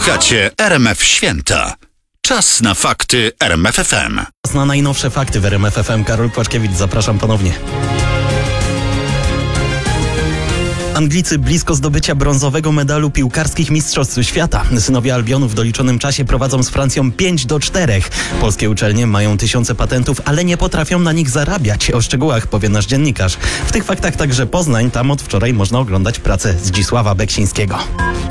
Słuchacie RMF Święta. Czas na fakty RMF FM. Czas na najnowsze fakty w RMF FM. Karol Płaczkiewicz, zapraszam ponownie. Anglicy blisko zdobycia brązowego medalu piłkarskich Mistrzostw Świata. Synowie Albionu w doliczonym czasie prowadzą z Francją 5-4. Polskie uczelnie mają tysiące patentów, ale nie potrafią na nich zarabiać. O szczegółach powie nasz dziennikarz. W tych faktach także Poznań. Tam od wczoraj można oglądać pracę Zdzisława Beksińskiego.